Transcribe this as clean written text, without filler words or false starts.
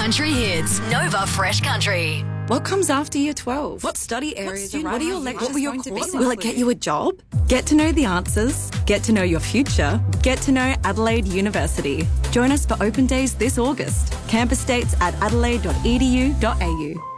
country hits. Nova Fresh Country. What comes after year 12? What study areas are What are your lectures What were your going to be courses? like? Will it get you a job? Get to know the answers. Get to know your future. Get to know Adelaide University. Join us for open days this August. Campus dates at adelaide.edu.au.